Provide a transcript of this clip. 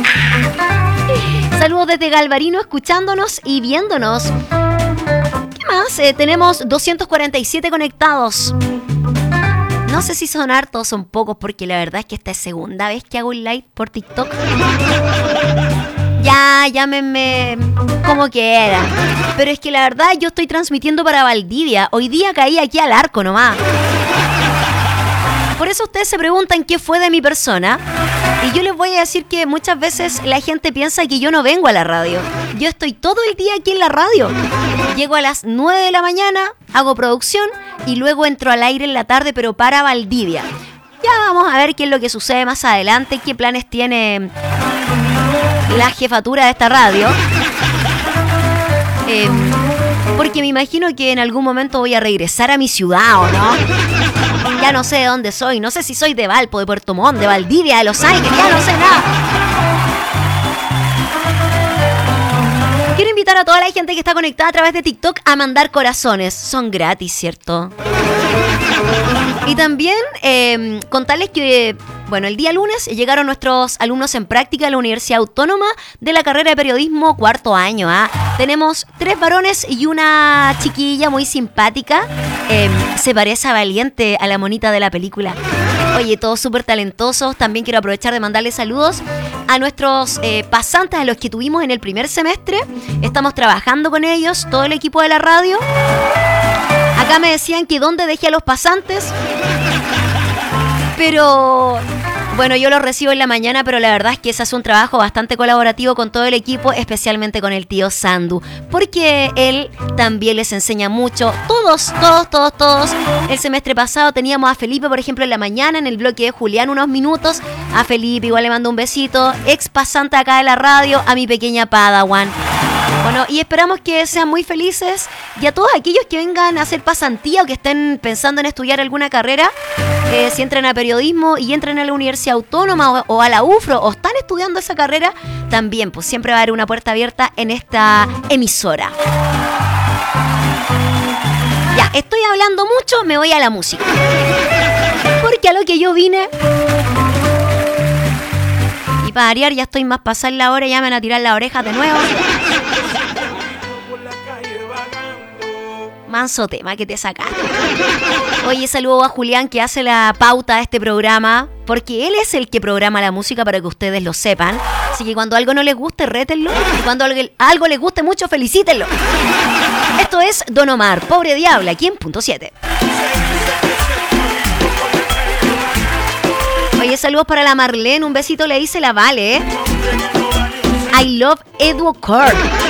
Saludos desde Galvarino, escuchándonos y viéndonos. ¿Qué más? Tenemos 247 conectados. No sé si son hartos o son pocos, porque la verdad es que esta es segunda vez que hago un live por TikTok. Ya, llámenme como quieran. Pero es que la verdad yo estoy transmitiendo para Valdivia. Hoy día caí aquí al arco nomás. Por eso ustedes se preguntan qué fue de mi persona. Y yo les voy a decir que muchas veces la gente piensa que yo no vengo a la radio. Yo estoy todo el día aquí en la radio. Llego a las 9 de la mañana, hago producción y luego entro al aire en la tarde, pero para Valdivia. Ya vamos a ver qué es lo que sucede más adelante, qué planes tiene la jefatura de esta radio. Porque me imagino que en algún momento voy a regresar a mi ciudad, ¿o no? Ya no sé de dónde soy, no sé si soy de Valpo, de Puerto Montt, de Valdivia, de Los Ángeles, ya no sé nada. Quiero invitar a toda la gente que está conectada a través de TikTok a mandar corazones. Son gratis, ¿cierto? Y también contarles que, bueno, el día lunes llegaron nuestros alumnos en práctica a la Universidad Autónoma de la carrera de periodismo cuarto año. Tenemos 3 varones y una chiquilla muy simpática. Se parece a Valiente, a la monita de la película. Oye, todos súper talentosos. También quiero aprovechar de mandarles saludos a nuestros pasantes, a los que tuvimos en el primer semestre. Estamos trabajando con ellos, todo el equipo de la radio. Acá me decían que dónde dejé a los pasantes. Pero bueno, yo los recibo en la mañana, pero la verdad es que ese es un trabajo bastante colaborativo con todo el equipo, especialmente con el tío Sandu, porque él también les enseña mucho. Todos. El semestre pasado teníamos a Felipe, por ejemplo, en la mañana, en el bloque de Julián, unos minutos. A Felipe igual le mando un besito, ex pasante acá de la radio, a mi pequeña Padawan. Bueno, y esperamos que sean muy felices. Y a todos aquellos que vengan a hacer pasantía o que estén pensando en estudiar alguna carrera, si entran a periodismo y entran a la Universidad Autónoma o a la UFRO o están estudiando esa carrera, también pues siempre va a haber una puerta abierta en esta emisora. Ya, estoy hablando mucho, me voy a la música. Porque a lo que yo vine... Y para variar ya estoy más pasar la hora, ya me van a tirar las orejas de nuevo. Manso tema que te sacaste. Oye, saludo a Julián que hace la pauta de este programa, porque él es el que programa la música para que ustedes lo sepan. Así que cuando algo no les guste, rétenlo. Y cuando algo les guste mucho, felicítenlo. Esto es Don Omar, Pobre Diabla, aquí en Punto 7. Oye, saludos para la Marlene, un besito le dice la Vale, I love Edu Core.